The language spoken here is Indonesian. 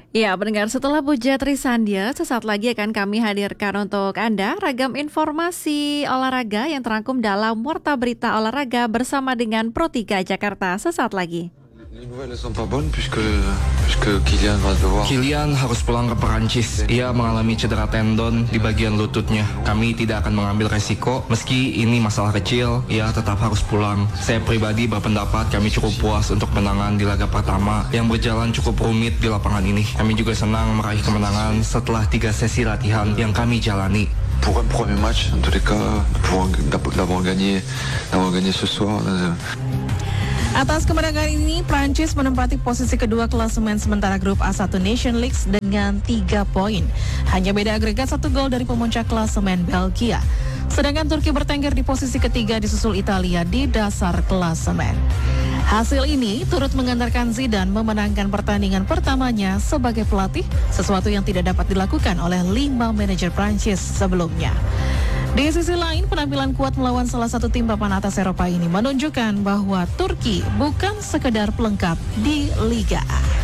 Ya, pendengar, setelah Puja Trisandia, sesaat lagi akan kami hadirkan untuk Anda ragam informasi olahraga yang terangkum dalam Warta Berita Olahraga bersama dengan Pro 3 Jakarta. Sesaat lagi. Kylian harus pulang ke Perancis. Ia mengalami cedera tendon di bagian lututnya. Kami tidak akan mengambil resiko. Meski ini masalah kecil, ia tetap harus pulang. Saya pribadi berpendapat kami cukup puas untuk menangan di laga pertama yang berjalan cukup rumit di lapangan ini. Kami juga senang meraih kemenangan setelah 3 sesi latihan yang kami jalani. Pour un premier match, en tous les cas, d'avoir gagné ce soir. Atas kemenangan ini, Prancis menempati posisi kedua klasemen sementara grup A1 Nation League dengan 3 poin. Hanya beda agregat 1 gol dari pemuncak klasemen Belgia. Sedangkan Turki bertengger di posisi ketiga disusul Italia di dasar klasemen. Hasil ini turut mengantarkan Zidane memenangkan pertandingan pertamanya sebagai pelatih, sesuatu yang tidak dapat dilakukan oleh 5 manajer Prancis sebelumnya. Di sisi lain, penampilan kuat melawan salah satu tim papan atas Eropa ini menunjukkan bahwa Turki bukan sekedar pelengkap di Liga A.